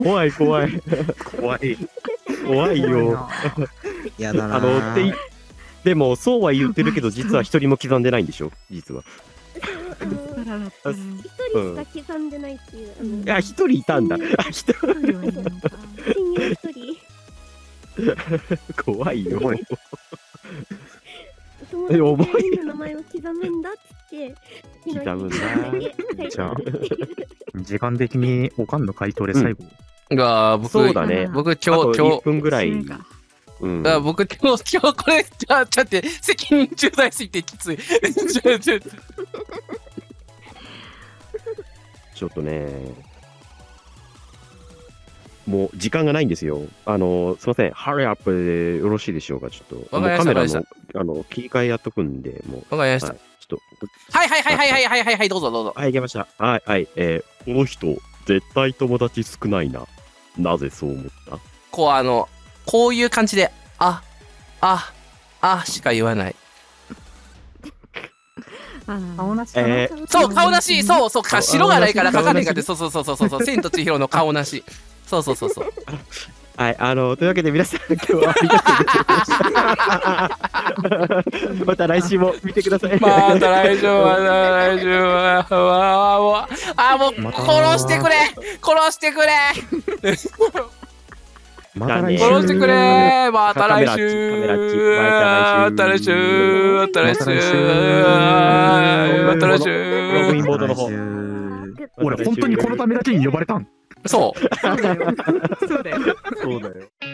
怖い怖い。 怖い。 怖いよ。 やだなー。 でも、そうは言ってるけど、実は一人も刻んでないんでしょ実は。 一人しか刻んでないっていう。 いや、一人いたんだ。あ、一人。 親友一人。 怖いよ。 友達全員の名前を刻むんだっつって刻むんだ。 じゃあ、時間的におかんの回答で最後。 僕、 そうだね。 僕あと1分ぐらい。 僕今日これ、ちょっと待って、責任重大すぎてきつい。 ちょっとね、もう時間がないんですよ。すみません、ハリーアップでよろしいでしょうか、ちょっと。 わかりました。 カメラの切り替えやっとくんで、もう。 わかりました。 ちょっと。 はい、どうぞどうぞ。 はい、行きました。はい、この人、絶対友達少ないな。なぜそう思った？ こういう感じで、しか言わない。 顔なし。 そう、顔なし、そう、白がないから書かねえかって、そう、千と千尋の顔なし。そう。 はい、というわけで皆さん、今日はありがとうございました。また来週も見てください。 また来週もう殺してくれまた来週。 殺してくれまた来週ログインボードの方。 俺、本当にこのためだけに呼ばれたん？ そう。 そうだよ。 そうだよ。